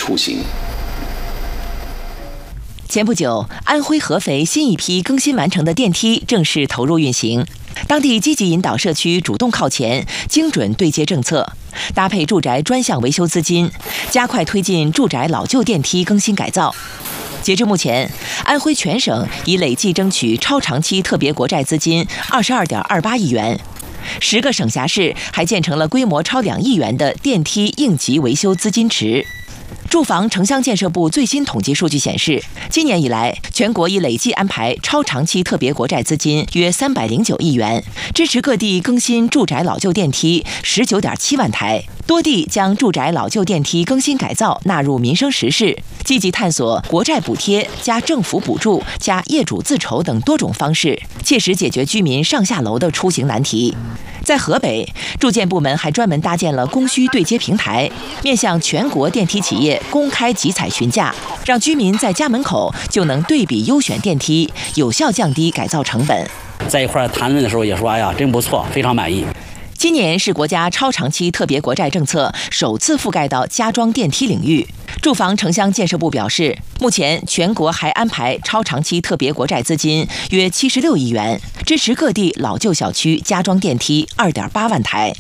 出行。 前不久，安徽合肥新一批更新完成的电梯正式投入运行。当地积极引导社区主动靠前，精准对接政策，搭配住宅专项维修资金，加快推进住宅老旧电梯更新改造。截至目前，安徽全省已累计争取超长期特别国债资金22.28亿元。10个省辖市还建成了规模超2亿元的电梯应急维修资金池。住房城乡建设部最新统计数据显示，今年以来，全国已累计安排超长期特别国债资金约309亿元，支持各地更新住宅老旧电梯19.7万台。多地将住宅老旧电梯更新改造纳入民生实事，积极探索国债补贴加政府补助加业主自筹等多种方式，切实解决居民上下楼的出行难题。在河北，住建部门还专门搭建了供需对接平台，面向全国电梯企业公开集采询价，让居民在家门口就能对比优选电梯，有效降低改造成本。 在一块谈论的时候也说，哎呀，真不错，非常满意。 今年是国家超长期特别国债政策首次覆盖到家装电梯领域。住房城乡建设部表示，目前全国还安排超长期特别国债资金约76亿元，支持各地老旧小区加装电梯2.8万台。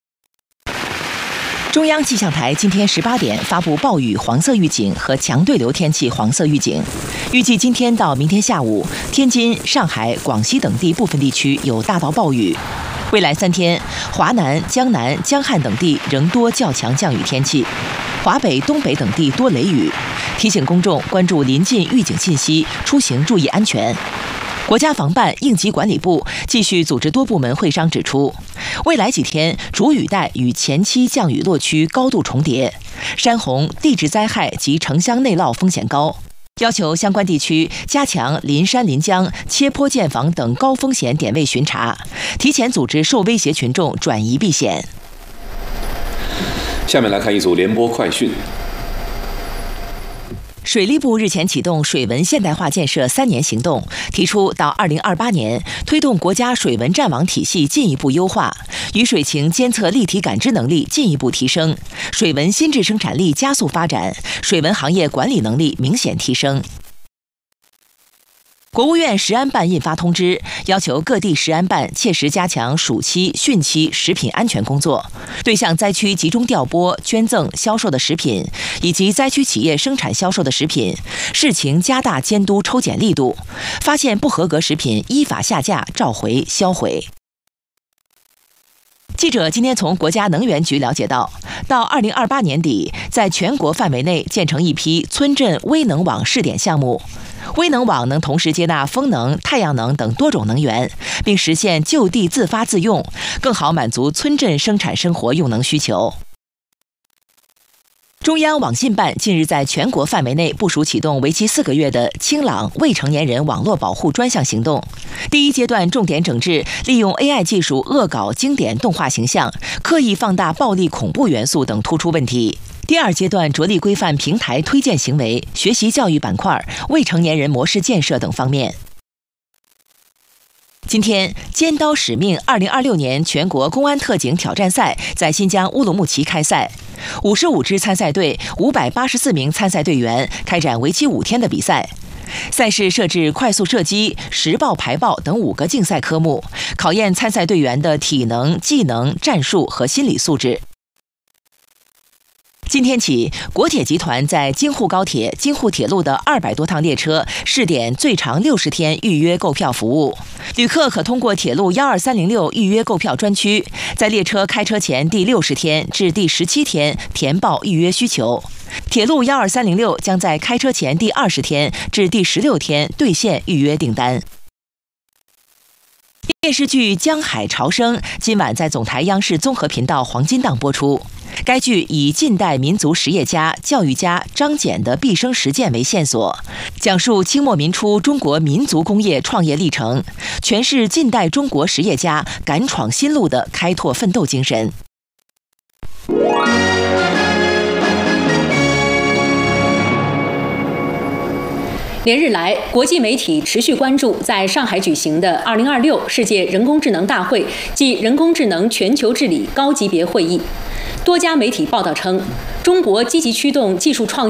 中央气象台今天18点发布暴雨黄色预警和强对流天气黄色预警，预计今天到明天下午，天津、上海、广西等地部分地区有大到暴雨。未来3天，华南、江南、江汉等地仍多较强降雨天气，华北、东北等地多雷雨。提醒公众关注临近预警信息，出行注意安全。国家防办应急管理部继续组织多部门会商指出，未来几天主雨带与前期降雨落区高度重叠，山洪、地质灾害及城乡内涝风险高。要求相关地区加强临山临江、切坡建房等高风险点位巡查，提前组织受威胁群众转移避险。 下面来看一组联播快讯。 水利部日前启动水文现代化建设3年行动，提出到2028年推动国家水文战网体系进一步优化，雨水情监测立体感知能力进一步提升，水文新质生产力加速发展，水文行业管理能力明显提升。国务院食安办印发通知，要求各地食安办切实加强暑期、汛期食品安全工作，对向灾区集中调拨、捐赠、销售的食品，以及灾区企业生产销售的食品，视情加大监督抽检力度，发现不合格食品依法下架、召回、销毁。记者今天从国家能源局了解到2028年底，在全国范围内建成一批村镇微能网试点项目。微能网能同时接纳风能、太阳能等多种能源，并实现就地自发自用，更好满足村镇生产生活用能需求。中央网信办近日在全国范围内部署启动为期4个月的清朗未成年人网络保护专项行动。第一阶段重点整治利用 AI 技术恶搞经典动画形象、刻意放大暴力恐怖元素等突出问题。第二阶段着力规范平台推荐行为、学习教育板块、未成年人模式建设等方面。今天，尖刀使命2026年全国公安特警挑战赛在新疆乌鲁木齐开赛，55支参赛队、584名参赛队员开展为期5天的比赛。赛事设置快速射击、实爆排爆等5个竞赛科目，考验参赛队员的体能、技能、战术和心理素质。今天起，国铁集团在京沪高铁、京沪铁路的200多趟列车试点最长60天预约购票服务。旅客可通过铁路12306预约购票专区，在列车开车前第60天至第17天填报预约需求。铁路12306将在开车前第20天至第16天兑现预约订单。电视剧《江海潮生》今晚在总台央视综合频道黄金档播出。该剧以近代民族实业家、教育家张謇的毕生实践为线索，讲述清末民初中国民族工业创业历程，诠释近代中国实业家敢闯新路的开拓奋斗精神。 连日来，国际媒体持续关注在上海举行的2026世界人工智能大会暨人工智能全球治理高级别会议。多家媒体报道称，中国积极驱动技术创